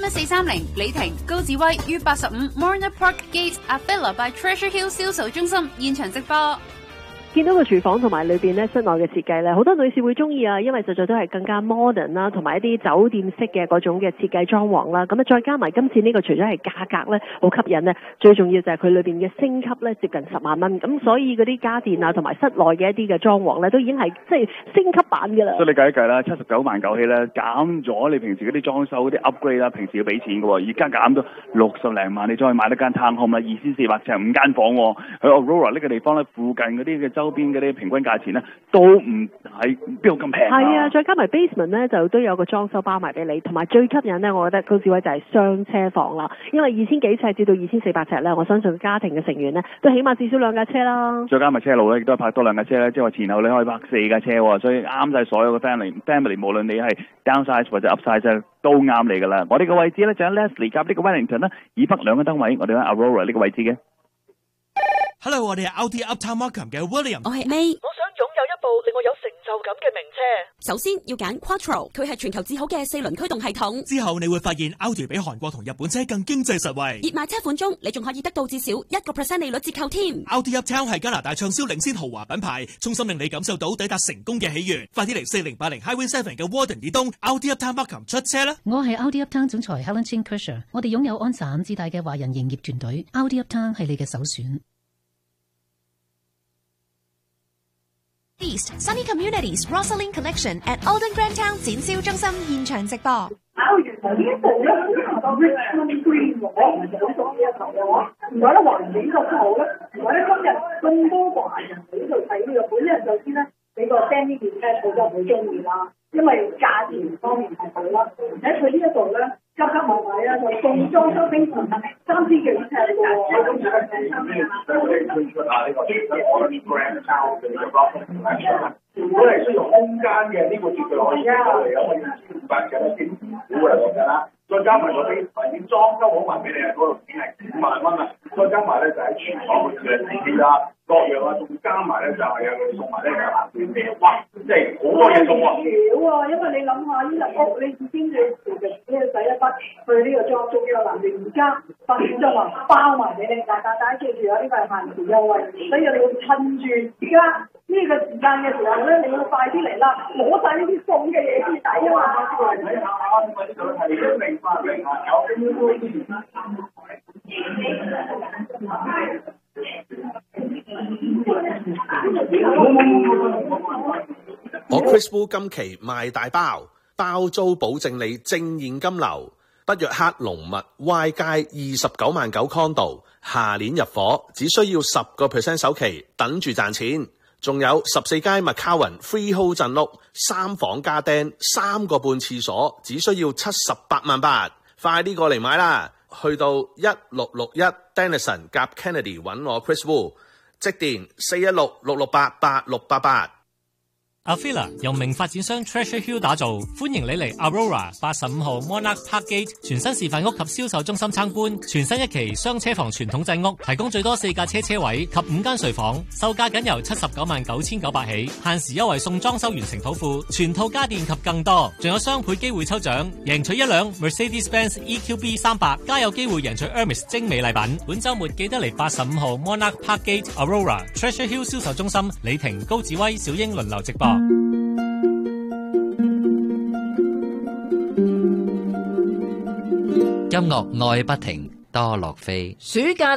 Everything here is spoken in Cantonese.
31430李婷高志威於85 Morna Park Gate Avila by Treasure Hill 銷售中心現場直播。 見到個廚房同埋裏邊咧室內嘅設計咧，好多女士會中意啊，因為實在都係更加 modern 啦，同埋一啲酒店式嘅嗰種嘅設計裝潢啦。咁啊，再加埋今次呢個除咗係價格咧好吸引咧，最重要就係佢裏邊嘅升級咧接近10萬蚊。咁所以嗰啲家電啊同埋室內嘅一啲嘅裝潢咧，都已經係即係升級版㗎啦。 所以你計一計啦，79萬9起咧，減咗你平時嗰啲裝修嗰啲 upgrade 啦，平時要俾錢嘅喎，而家減到60零萬，你再買得間 townhome 啦，2400尺5間房喎，喺 Aurora 呢個地方咧，附近嗰啲嘅周邊嗰啲平均價錢咧，都唔係邊度咁平。 係啊，再加埋 basement 咧，就都有個裝修包埋俾你，同埋最吸引咧，我覺得高志威就係雙車房啦，因為2000幾尺至到2400尺咧，我相信家庭嘅成員咧都起碼至少2架車啦。 再加埋車路咧，亦都係泊多2架車咧，即係話前後你可以泊4架車喎，所以啱晒所有嘅 family，無論你係 downsize 或者 upsize 都啱你㗎啦。我哋嘅位置咧就喺 Leslie 夾呢個 Wellington 啦，以北2個燈位，我哋喺 Aurora 呢個位置嘅。 Hello， 我哋係 Audi Uptown Markham 嘅 William。 我係 May。 我想擁有一部令我有成就感嘅名車。 首先要揀 Quattro， 佢係全球至好嘅4輪驅動系統。 之後你會發現 Audi 比韓國同日本車更經濟實惠。 熱賣車款中，你仲可以得到至少1% 利率折扣添。 Audi Uptown 係加拿大暢銷領先豪華品牌，衷心令你感受到抵達成功嘅喜悅。快啲嚟4080 Highway 7嘅 Warden 以東 Audi Uptown Markham 出車啦！ 我係 Audi Uptown 總裁 Helen Chin Kershaw， 我哋擁有安省至大嘅華人營業團隊 ，Audi Uptown 係你嘅首選。 East Sunny Communities Rosalind Collection at Alden Grand Town 展銷中心現場直播。 原來呢一度咧好多 Richmond Green 喎，唔係好多呢一頭嘅喎。唔怪得環境咁好咧，唔怪得今日咁多華人喺度睇呢個。本身首先咧，你個 Danny 店咧好多人好中意啦，因為價錢方面係好啦，而且佢呢一度咧急急買買啦，就送裝修精神，3000幾尺喎。如果係需要空間嘅，呢個絕對可以考慮，可以1500嘅政府嚟講㗎啦。再加埋嗰啲已經裝修好埋俾你啊，嗰度已經係5萬蚊啦。再加埋咧就喺廚房嘅設施啦，各樣啊，仲加埋咧就係有送埋咧就冷氣機，哇！即係好多嘢送喎。少啊，因為你諗下呢間屋你已經要其實呢個使一筆去呢個裝修呢個難度，而家發展就話包埋俾你，大家記住啊，呢個係限時優惠，所以你要趁住而家呢個時間嘅時候咧，你要快啲嚟啦，攞晒呢啲送嘅嘢先抵啊嘛！睇下就係明白我 Chris Wu 今期賣大包租保證你正現金流，北約克龍密 Y 街29萬9 condo， 下年入伙，只需要10% 首期，等住賺錢。仲有14街 McCowan Freehold 鎮屋，3房加釘，3個半廁所，只需要78萬8，快啲過嚟買啦！去到1661 Denison 夾 Kennedy 揾我 Chris Wu， 即電416-668-8688。 Avila 由名發展商 Treasure Hill 打造，歡迎你嚟 Aurora 85號 Monarch Park Gate 全新示範屋及銷售中心參觀。全新一期雙車房傳統製屋，提供最多4架車位及5間睡房，售價僅由799900起，限時優惠送裝修完成土庫，全套家電及更多，仲有雙倍機會抽獎，贏取一輛 Mercedes-Benz EQB 300，加有機會贏取 Hermes 精美禮品。本週末記得嚟85號 Monarch Park Gate Aurora Treasure Hill 銷售中心，李婷、高志威、小英輪流直播。 音樂愛不停，多樂飛。 暑假